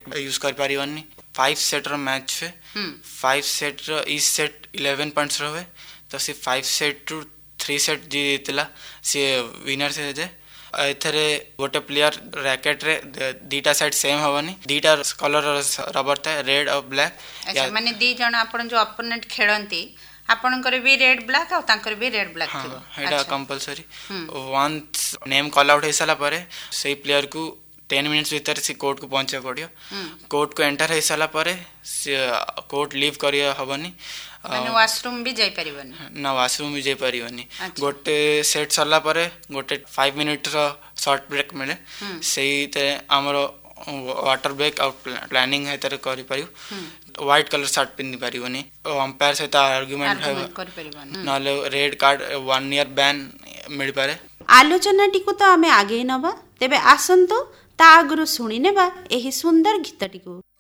Use कर पारिबनी 5 set रो match है 5 set रो इस सेट 11 पॉइंट्स रहे तो सी 5 set to 3 set जीतला C winner से जे एथरे गोटे प्लेयर रैकेट रे दीटा साइड सेम हवनी दीटा कलर रबर था रेड और ब्लैक अच्छा माने दी जण आपण जो ओपोनेंट खेलंती आपनकर भी रेड ब्लैक और तांकर भी रेड ब्लैक थिबो हेडा compulsory once name call out हेसला परे सेही प्लेयर को 10 मिनट्स भीतर से कोर्ट को पहुंचे पड़ियो कोर्ट को एंटर हो सारा पर कोर्ट लीव करिया हबनी माने वॉशरूम भी जाई परिबनी ना वॉशरूम भी जाई परिबनी गोटे सेट सरला पर गोटे 5 मिनट रो शॉर्ट ब्रेक मिले सेही ते हमरो वाटर ब्रेक और प्लानिंग है तर करि परियो व्हाइट कलर शर्ट पिन्नी परिबनी अंपायर से आर्गुमेंट है कर परिबनी नाले रेड कार्ड 1 ईयर बैन मिल पारे आलोचना टिकु तो आमे आगे नबा तेबे आसंतो ता आगरु सुनी नेबा एही सुंदर गीतटिकु।